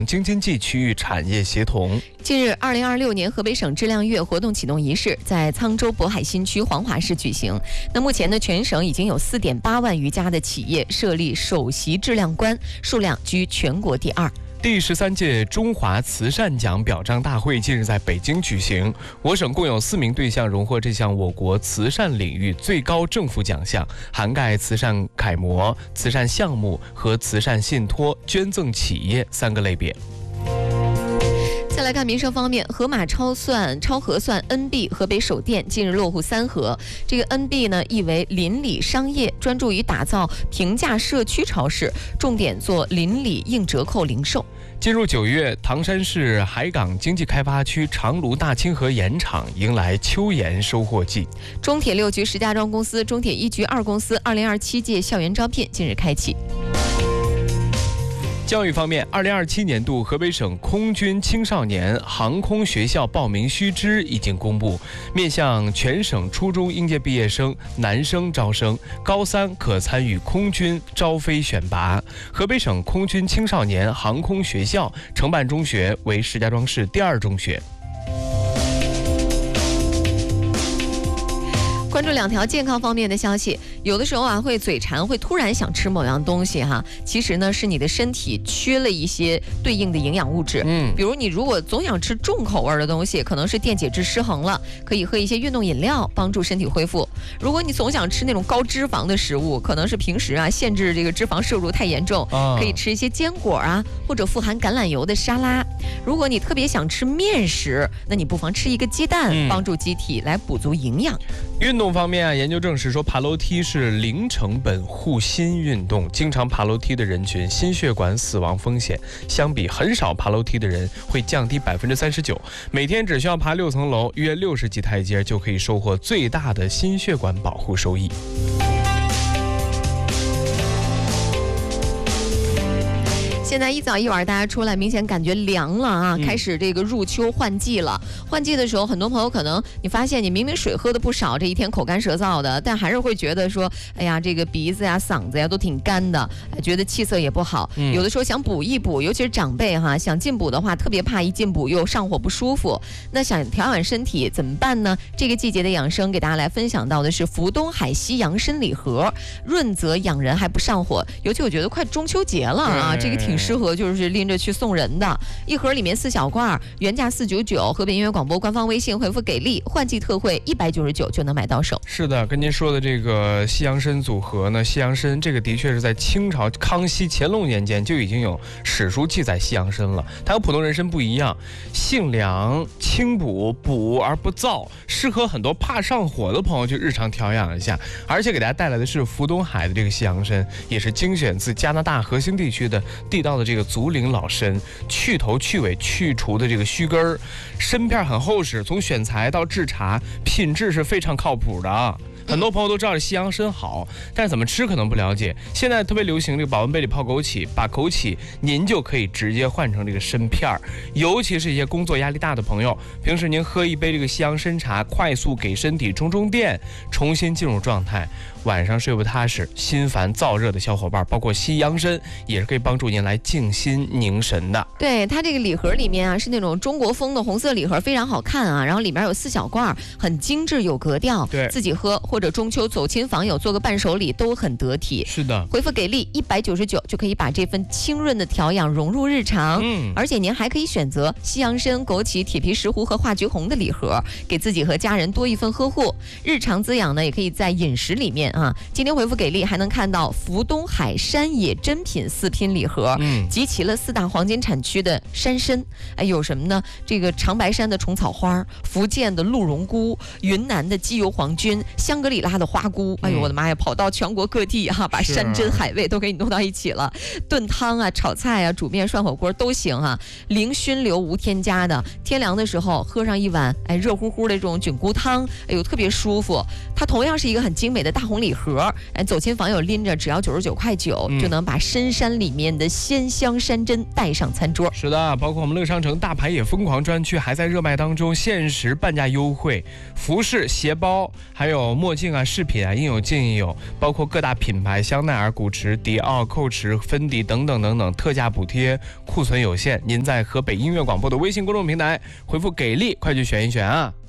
京津冀区域产业协同。 近日，2026年河北省质量月活动启动仪式在沧州渤海新区黄华市举行。那目前呢，全省已经有4.8万余家的企业设立首席质量官，数量居全国第2。 第13届中华慈善奖表彰大会近日在北京举行，我省共有4名对象荣获这项我国慈善领域最高政府奖项，涵盖慈善楷模、慈善项目和慈善信托、捐赠企业3个类别。 再来看民生方面，盒马超核算 NB 河北首店近日落户3河。这个 NB 呢，意为邻里商业，专注于打造平价社区超市，重点做邻里硬折扣零售。 进入9月，唐山市海港经济开发区长芦大清河盐场迎来秋盐收获季。 中铁6局石家庄公司、中铁1局2公司2027届校园招聘近日开启。 教育方面，2027年度河北省空军青少年航空学校报名须知已经公布，面向全省初中应届毕业生男生招生，高3可参与空军招飞选拔。河北省空军青少年航空学校承办中学为石家庄市第2中学。 关注2条健康方面的消息，有的时候会嘴馋，会突然想吃某样东西其实呢是你的身体缺了一些对应的营养物质。比如你如果总想吃重口味的东西，可能是电解质失衡了，可以喝一些运动饮料帮助身体恢复。如果你总想吃那种高脂肪的食物，可能是平时限制这个脂肪摄入太严重，可以吃一些坚果或者富含橄榄油的沙拉。如果你特别想吃面食，那你不妨吃一个鸡蛋，帮助机体来补足营养。 运动方面研究证实说，爬楼梯是零成本护心运动。经常爬楼梯的人群，心血管死亡风险相比很少爬楼梯的人会降低39%。每天只需要爬6层楼，约60级台阶，就可以收获最大的心血管保护收益。 现在一早一晚大家出来，明显感觉凉了开始这个入秋换季了。换季的时候，很多朋友可能你发现你明明水喝的不少，这一天口干舌燥的，但还是会觉得说，哎呀，这个鼻子呀、嗓子呀都挺干的，觉得气色也不好。有的时候想补一补，尤其是长辈想进补的话，特别怕一进补又上火不舒服。那想调养身体怎么办呢？这个季节的养生给大家来分享到的是福东海西洋参礼盒，润泽养人还不上火。尤其我觉得快中秋节了这个挺适合就是拎着去送人的。一盒里面4小罐，原价499，河北音乐广播官方微信回复给力，换季特惠199就能买到手。 是的，跟您说的这个西洋参组合呢，西洋参这个的确是在清朝康熙、乾隆年间就已经有史书记载西洋参了。它和普通人参不一样，性凉、清补，补而不燥，适合很多怕上火的朋友去日常调养一下。而且给大家带来的是福东海的这个西洋参，也是精选自加拿大核心地区的地道的这个竹林老参，去头去尾去除的这个须根儿，参片很厚实，从选材到制茶品质是非常靠谱的很多朋友都知道西洋参好，但是怎么吃可能不了解。现在特别流行这个保温杯里泡枸杞，把枸杞您就可以直接换成这个参片儿。尤其是一些工作压力大的朋友，平时您喝一杯这个西洋参茶，快速给身体充电，重新进入状态。晚上睡不踏实、心烦燥热的小伙伴，包括西洋参也是可以帮助您来静心凝神的。 对，它这个礼盒里面是那种中国风的红色礼盒，非常好看然后里面有4小罐，很精致有格调。 对， 自己喝或者中秋走亲访友做个伴手礼都很得体。 是的， 回复给力199就可以把这份清润的调养融入日常。而且您还可以选择西洋参、枸杞、铁皮石斛和化菊红的礼盒，给自己和家人多一份呵护。日常滋养呢，也可以在饮食里面今天回复给力还能看到福东海山野珍品4拼礼盒，集齐了4大黄金产区的山参。有什么呢？这个长白山的虫草花，福建的鹿茸菇，云南的鸡油黄菌，香格里拉的花菇。哎呦我的妈呀，跑到全国各地把山珍海味都给你弄到一起了。炖汤炒菜煮面、涮火锅都行零熏流无添加的。天凉的时候喝上一碗热乎乎的这种菌菇汤，哎呦特别舒服。它同样是一个很精美的大红礼盒，走亲访友拎着只要99.9块，就能把深山里面的鲜香山珍带上餐桌。 是的，包括我们乐商城大牌也疯狂专区还在热卖当中，限时半价优惠，服饰、鞋包还有墨墨镜啊、饰品啊，应有尽应有，包括各大品牌香奈儿、古驰、迪奥、蔻驰、芬迪等等等等，特价补贴，库存有限。您在河北音乐广播的微信公众平台回复给力，快去选一选啊！